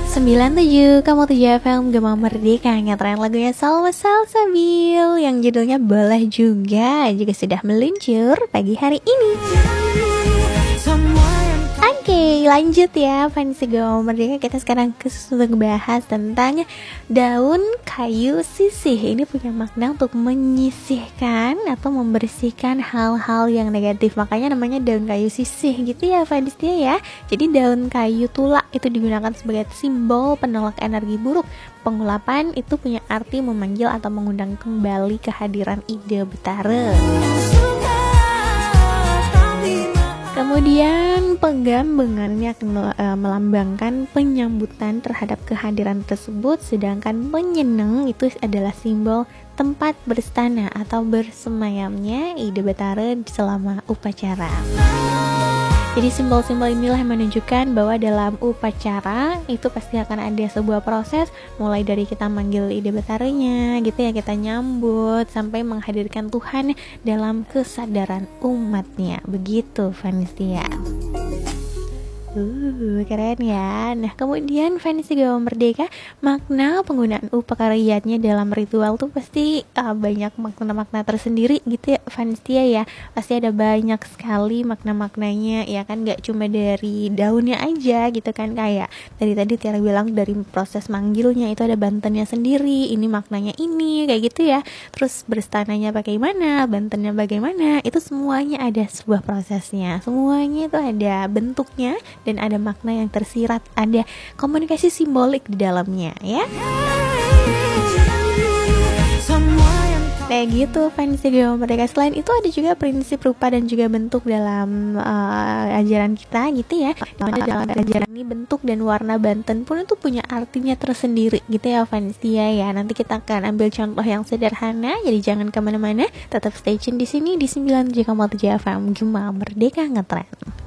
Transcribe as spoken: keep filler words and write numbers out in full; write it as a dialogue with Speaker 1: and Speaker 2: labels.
Speaker 1: sembilan tujuh kamu tujuh F M Gema Merdeka, ngetren lagunya Salma Salsabil yang judulnya Boleh Juga jika sudah meluncur pagi hari ini. Oke, lanjut ya fans Gema Merdeka. Kita sekarang khusus untuk bahas tentang daun kayu sisih. Ini punya makna untuk menyisihkan atau membersihkan hal-hal yang negatif. Makanya namanya daun kayu sisih gitu ya fans dia ya. Jadi daun kayu tulak itu digunakan sebagai simbol penolak energi buruk. Pengulapan itu punya arti memanggil atau mengundang kembali kehadiran ide betara. Kemudian penggambengannya melambangkan penyambutan terhadap kehadiran tersebut, sedangkan penyeneng itu adalah simbol tempat berstana atau bersemayamnya ide betara selama upacara. Jadi simbol-simbol inilah yang menunjukkan bahwa dalam upacara itu pasti akan ada sebuah proses, mulai dari kita manggil ide betaranya gitu ya, kita nyambut sampai menghadirkan Tuhan dalam kesadaran umatnya. Begitu Vanistia. Uh, keren ya. Nah kemudian fans Gema Merdeka, makna penggunaan upakariatnya dalam ritual tuh pasti uh, banyak makna-makna tersendiri gitu ya fans dia ya. Pasti ada banyak sekali makna-maknanya ya kan, gak cuma dari daunnya aja gitu kan. Kayak tadi tadi Tiara bilang dari proses manggilnya itu ada bantennya sendiri, ini maknanya ini kayak gitu ya. Terus berstananya bagaimana, bantennya bagaimana, itu semuanya ada sebuah prosesnya, semuanya itu ada bentuknya dan ada makna yang tersirat, ada komunikasi simbolik di dalamnya ya. Kayak gitu fans Gema Merdeka. Selain itu ada juga prinsip rupa dan juga bentuk dalam uh, ajaran kita gitu ya. Dimana dalam ajaran ini bentuk dan warna banten pun itu punya artinya tersendiri gitu ya fans dia ya. Nanti kita akan ambil contoh yang sederhana, jadi jangan kemana-mana, tetap stay tune di sini di sembilan tujuh koma tujuh F M Gema Merdeka ngetren.